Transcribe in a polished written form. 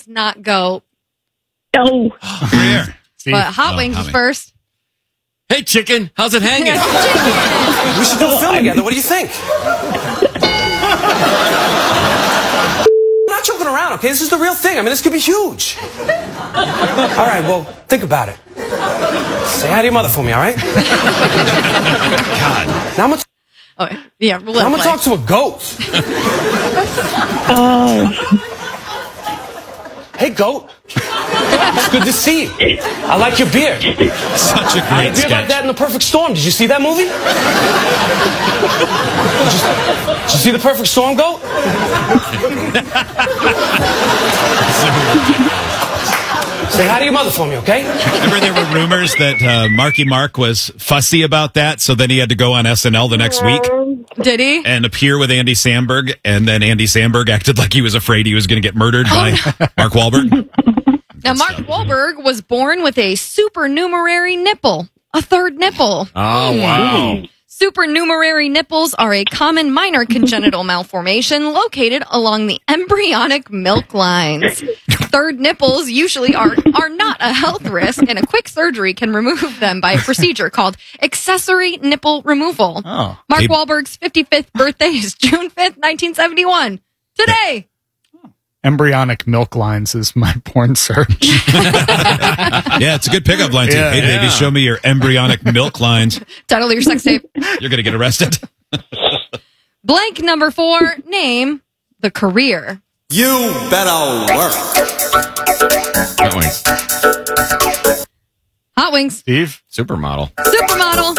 not goat. No. Here. But Hot Wings is first. Hey, chicken, how's it hanging? We should do a film together. What do you think? I'm not joking around, okay? This is the real thing. I mean, this could be huge. All right, well, think about it. Say hi to your mother for me, all right? God. Now I'm gonna talk to a goat. Hey, goat. It's good to see you. I like your beard. Such a great Beard sketch. like that in The Perfect Storm. Did you see that movie? Did you see The Perfect Storm, goat? Say hi to your mother for me, okay? Remember there were rumors that Marky Mark was fussy about that, so then he had to go on SNL the next week Did he? and appear with Andy Samberg, and then Andy Samberg acted like he was afraid he was going to get murdered by Mark Wahlberg. Now, Mark Wahlberg was born with a supernumerary nipple, a third nipple. Oh, wow. Supernumerary nipples are a common minor congenital malformation located along the embryonic milk lines. Third nipples usually are not a health risk, and a quick surgery can remove them by a procedure called accessory nipple removal. Oh. Mark Wahlberg's 55th birthday is June 5th, 1971. Today. Embryonic milk lines is my porn search. Yeah, it's a good pickup line, too. Yeah. Hey, baby, show me your embryonic milk lines. Title of your sex tape. You're going to get arrested. Blank number 4. Name the career. You better work. Hot Wings. Hot Wings. Steve? Supermodel. Supermodel.